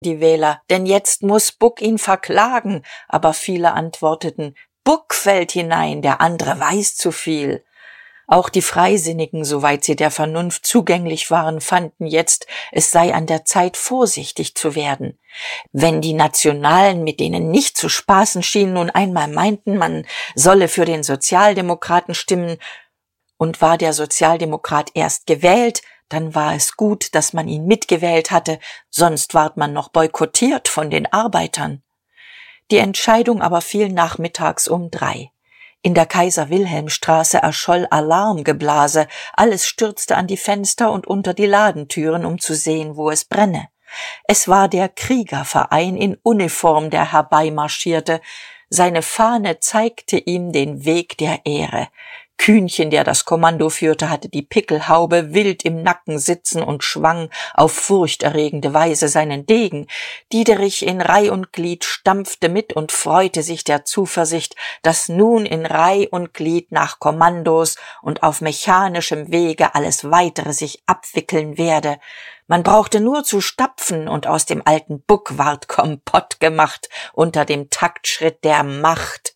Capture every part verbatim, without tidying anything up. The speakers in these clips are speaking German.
die Wähler, denn jetzt muss Buck ihn verklagen, aber viele antworteten, Buck fällt hinein, der andere weiß zu viel. Auch die Freisinnigen, soweit sie der Vernunft zugänglich waren, fanden jetzt, es sei an der Zeit, vorsichtig zu werden. Wenn die Nationalen, mit denen nicht zu spaßen schien, nun einmal meinten, man solle für den Sozialdemokraten stimmen, und war der Sozialdemokrat erst gewählt, dann war es gut, dass man ihn mitgewählt hatte, sonst ward man noch boykottiert von den Arbeitern. Die Entscheidung aber fiel nachmittags um drei. In der Kaiser-Wilhelm-Straße erscholl Alarmgeblase, alles stürzte an die Fenster und unter die Ladentüren, um zu sehen, wo es brenne. Es war der Kriegerverein in Uniform, der herbeimarschierte. Seine Fahne zeigte ihm den Weg der Ehre. Kühnchen, der das Kommando führte, hatte die Pickelhaube wild im Nacken sitzen und schwang auf furchterregende Weise seinen Degen. Diederich in Reih und Glied stampfte mit und freute sich der Zuversicht, dass nun in Reih und Glied nach Kommandos und auf mechanischem Wege alles Weitere sich abwickeln werde. Man brauchte nur zu stapfen, und aus dem alten Buck ward Kompott gemacht unter dem Taktschritt der Macht.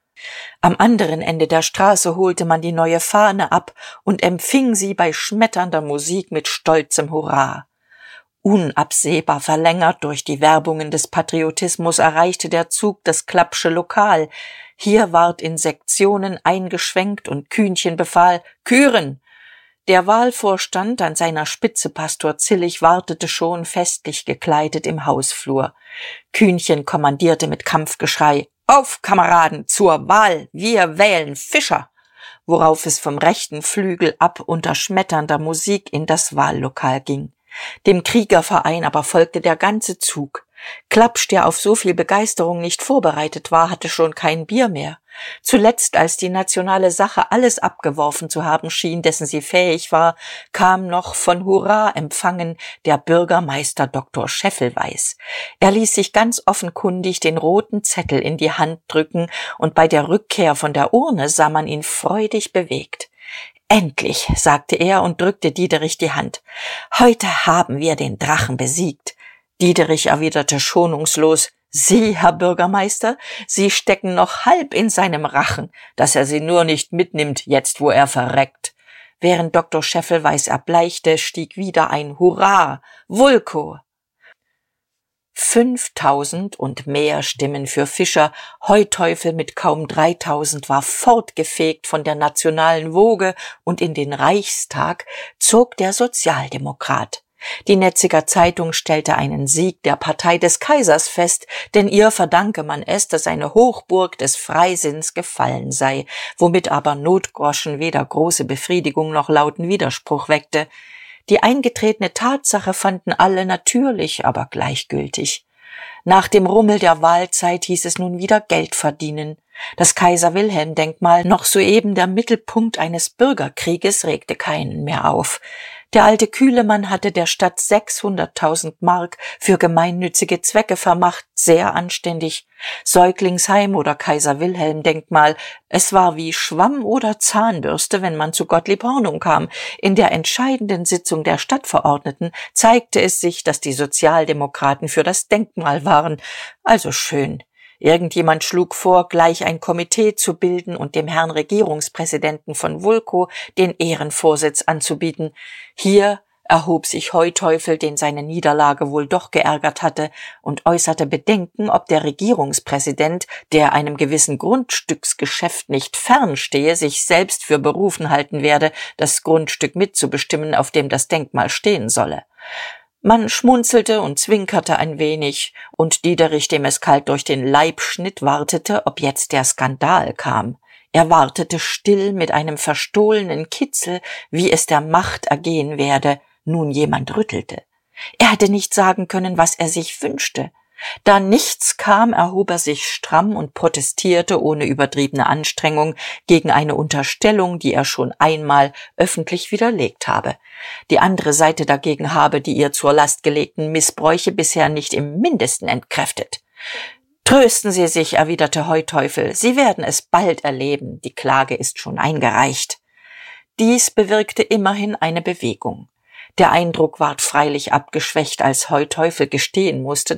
Am anderen Ende der Straße holte man die neue Fahne ab und empfing sie bei schmetternder Musik mit stolzem Hurra. Unabsehbar verlängert durch die Werbungen des Patriotismus erreichte der Zug das Klappsche Lokal. Hier ward in Sektionen eingeschwenkt und Kühnchen befahl, »Küren!« Der Wahlvorstand, an seiner Spitze Pastor Zillig, wartete schon festlich gekleidet im Hausflur. Kühnchen kommandierte mit Kampfgeschrei, »Auf, Kameraden, zur Wahl! Wir wählen Fischer!« Worauf es vom rechten Flügel ab unter schmetternder Musik in das Wahllokal ging. Dem Kriegerverein aber folgte der ganze Zug. Klapsch, der auf so viel Begeisterung nicht vorbereitet war, hatte schon kein Bier mehr. Zuletzt, als die nationale Sache alles abgeworfen zu haben schien, dessen sie fähig war, kam noch von Hurra empfangen der Bürgermeister Doktor Scheffelweis. Er ließ sich ganz offenkundig den roten Zettel in die Hand drücken, und bei der Rückkehr von der Urne sah man ihn freudig bewegt. »Endlich«, sagte er und drückte Diederich die Hand. »Heute haben wir den Drachen besiegt.« Diederich erwiderte schonungslos, »Sie, Herr Bürgermeister, Sie stecken noch halb in seinem Rachen, dass er Sie nur nicht mitnimmt, jetzt wo er verreckt.« Während Doktor Scheffelweis erbleichte, stieg wieder ein Hurra, Vulko. Fünftausend und mehr Stimmen für Fischer, Heuteufel mit kaum dreitausend war fortgefegt von der nationalen Woge, und in den Reichstag zog der Sozialdemokrat. Die Netziger Zeitung stellte einen Sieg der Partei des Kaisers fest, denn ihr verdanke man es, dass eine Hochburg des Freisinns gefallen sei, womit aber Notgroschen weder große Befriedigung noch lauten Widerspruch weckte. Die eingetretene Tatsache fanden alle natürlich, aber gleichgültig. Nach dem Rummel der Wahlzeit hieß es nun wieder Geld verdienen. Das Kaiser-Wilhelm-Denkmal, noch soeben der Mittelpunkt eines Bürgerkrieges, regte keinen mehr auf. Der alte Kühlemann hatte der Stadt sechshunderttausend Mark für gemeinnützige Zwecke vermacht, sehr anständig. Säuglingsheim oder Kaiser-Wilhelm-Denkmal, es war wie Schwamm oder Zahnbürste, wenn man zu Gottlieb Hornung kam. In der entscheidenden Sitzung der Stadtverordneten zeigte es sich, dass die Sozialdemokraten für das Denkmal waren. Also schön. Irgendjemand schlug vor, gleich ein Komitee zu bilden und dem Herrn Regierungspräsidenten von Vulko den Ehrenvorsitz anzubieten. Hier erhob sich Heuteufel, den seine Niederlage wohl doch geärgert hatte, und äußerte Bedenken, ob der Regierungspräsident, der einem gewissen Grundstücksgeschäft nicht fernstehe, sich selbst für berufen halten werde, das Grundstück mitzubestimmen, auf dem das Denkmal stehen solle. Man schmunzelte und zwinkerte ein wenig, und Diederich, dem es kalt durch den Leib schnitt, wartete, ob jetzt der Skandal kam. Er wartete still mit einem verstohlenen Kitzel, wie es der Macht ergehen werde, nun jemand rüttelte. Er hätte nicht sagen können, was er sich wünschte. Da nichts kam, erhob er sich stramm und protestierte ohne übertriebene Anstrengung gegen eine Unterstellung, die er schon einmal öffentlich widerlegt habe. Die andere Seite dagegen habe die ihr zur Last gelegten Missbräuche bisher nicht im Mindesten entkräftet. »Trösten Sie sich«, erwiderte Heuteufel, »Sie werden es bald erleben, die Klage ist schon eingereicht.« Dies bewirkte immerhin eine Bewegung. Der Eindruck ward freilich abgeschwächt, als Heuteufel gestehen musste,